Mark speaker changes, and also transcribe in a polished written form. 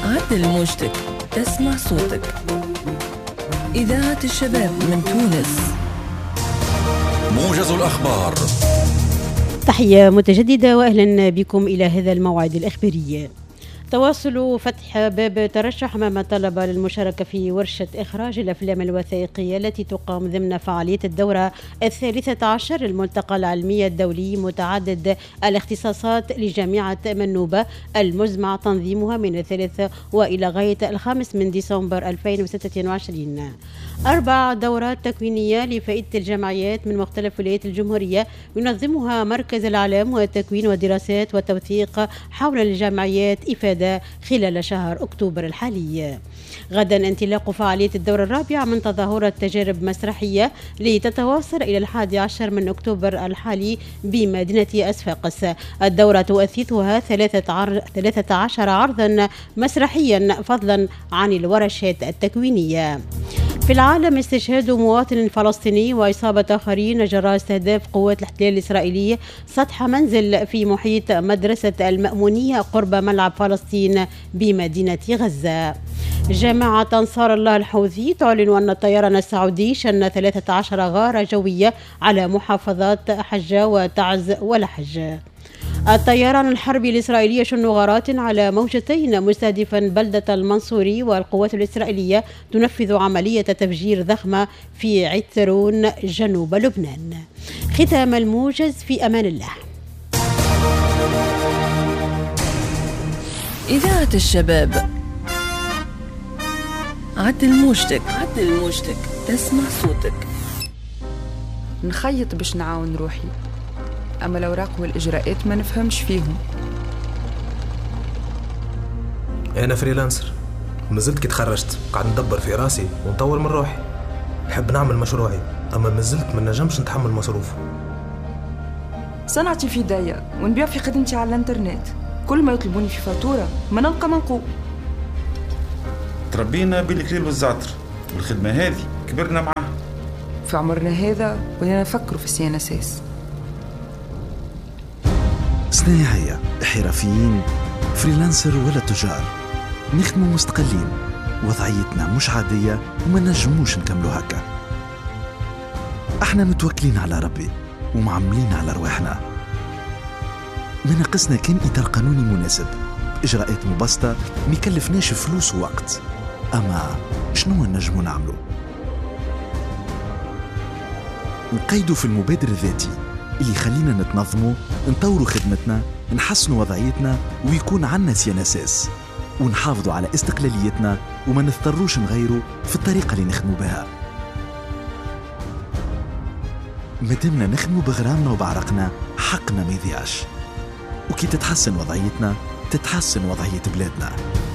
Speaker 1: عدل موجتك، تسمع صوتك. إذاعة الشباب من تونس.
Speaker 2: موجز الأخبار.
Speaker 3: تحية متجددة وأهلا بكم إلى هذا الموعد الإخباري. تواصل فتح باب ترشح أمام طلبة للمشاركة في ورشة إخراج الأفلام الوثائقية التي تقام ضمن فعالية الدورة 13 الملتقى العلمي الدولي متعدد الاختصاصات لجامعة منوبة المزمع تنظيمها من 3 وإلى غاية 5 من ديسمبر 2026. 4 دورات تكوينية لفائدة الجمعيات من مختلف ولايات الجمهورية ينظمها مركز الإعلام والتكوين والدراسات والتوثيق حول الجمعيات إفادة خلال شهر أكتوبر الحالي. غدا انطلاق فعالية الدورة الرابعة من تظاهرة تجارب مسرحية لتتواصل إلى 11 من أكتوبر الحالي بمدينة أسفاقس. الدورة تؤثثها 13 عرضا مسرحيا فضلا عن الورشات التكوينية. في العالم، استشهاد مواطن فلسطيني وإصابة آخرين جراء استهداف قوات الاحتلال الإسرائيلي سطح منزل في محيط مدرسة المأمونية قرب ملعب فلسطين بمدينة غزة. جماعة أنصار الله الحوثي تعلن أن الطيران السعودي شن 13 غارة جوية على محافظات حجة وتعز ولحج. الطيران الحربي الإسرائيلي يشن غارات على موجتين مستهدفا بلدة المنصوري، والقوات الإسرائيلية تنفذ عملية تفجير ضخمة في عترون جنوب لبنان. ختام الموجز، في أمان الله.
Speaker 1: إذاعة الشباب. عدل موجتك، تسمع صوتك.
Speaker 4: نخيط باش نعاون روحي، أما الأوراق والإجراءات ما نفهمش فيهم.
Speaker 5: أنا فريلانسر، مازلت كي تخرجت قاعد ندبر في راسي ونطور من روحي. نحب نعمل مشروعي، أما مازلت ما نجمش نتحمل مصروفه.
Speaker 4: صنعتي في داية ونبيع في خدمتي على الانترنت، كل ما يطلبوني في فاتورة ما نلقى منقوب.
Speaker 6: تربينا بالكليل والزعتر، والخدمة هذه كبرنا معها.
Speaker 4: في عمرنا هذا ولينا نفكروا في CNSS.
Speaker 7: صناعية، حرفيين، فريلانسر ولا تجار، نخدموا مستقلين، وضعيتنا مش عادية وما نجموش نكملوا هكا. احنا متوكلين على ربي ومعملين على رواحنا. ما ناقصنا كان إطار قانوني مناسب بإجراءات مبسطة ما يكلفناش فلوس ووقت. أما شنو نجموا نعملوا؟ نقيدوا في المبادر الذاتي اللي يخلينا نتنظموا، نطوروا خدمتنا، نحسنوا وضعيتنا، ويكون عنا CNSS، ونحافظوا على استقلاليتنا وما نضطروش نغيروا في الطريقة اللي نخدموا بها. مادامنا نخدموا بغرامنا وبعرقنا، حقنا ما يضيعش. وكي تتحسن وضعيتنا تتحسن وضعية بلادنا.